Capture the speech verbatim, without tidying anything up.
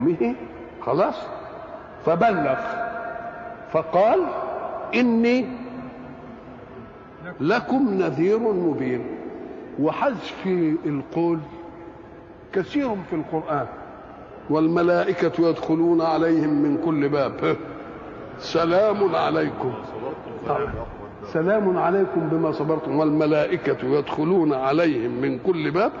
به خلاص فبلغ فقال إني لكم نذير مبين. وحذف القول كثير في القرآن. والملائكة يدخلون عليهم من كل باب سلام عليكم سلام عليكم بما صبرتم والملائكة يدخلون عليهم من كل باب